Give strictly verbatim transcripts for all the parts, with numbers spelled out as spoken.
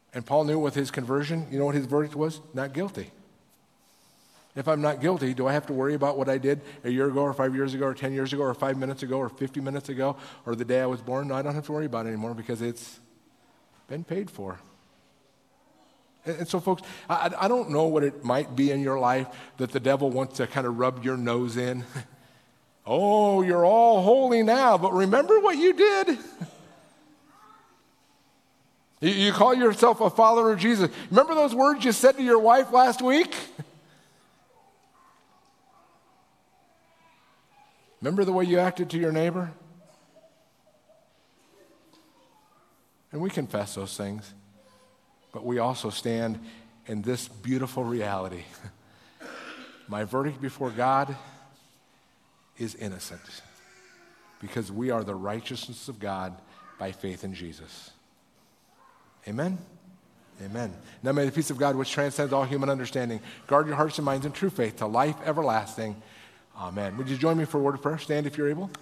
And Paul knew with his conversion, you know what his verdict was? Not guilty. If I'm not guilty, do I have to worry about what I did a year ago or five years ago or ten years ago or five minutes ago or fifty minutes ago or the day I was born? No, I don't have to worry about it anymore because it's been paid for. And, and so, folks, I, I don't know what it might be in your life that the devil wants to kind of rub your nose in. Oh, you're all holy now, but remember what you did? you, you call yourself a follower of Jesus. Remember those words you said to your wife last week? Remember the way you acted to your neighbor? And we confess those things, but we also stand in this beautiful reality. My verdict before God is innocent because we are the righteousness of God by faith in Jesus. Amen? Amen. Now may the peace of God, which transcends all human understanding, guard your hearts and minds in true faith to life everlasting. Amen. Would you join me for a word of prayer? Stand if you're able.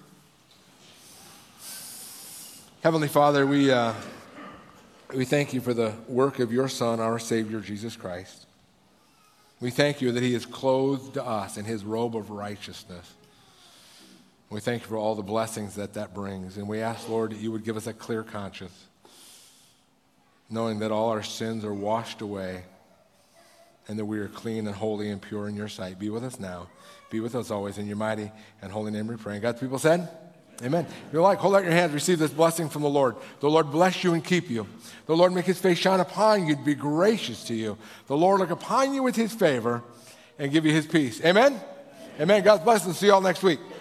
Heavenly Father, we uh, we thank you for the work of your Son, our Savior, Jesus Christ. We thank you that he has clothed us in his robe of righteousness. We thank you for all the blessings that that brings. And we ask, Lord, that you would give us a clear conscience, knowing that all our sins are washed away and that we are clean and holy and pure in your sight. Be with us now. Be with us always. In your mighty and holy name we pray. And God's people said, amen. If you like, hold out your hands, receive this blessing from the Lord. The Lord bless you and keep you. The Lord make his face shine upon you to be gracious to you. The Lord look upon you with his favor and give you his peace. Amen? Amen. God's blessing. See you all next week.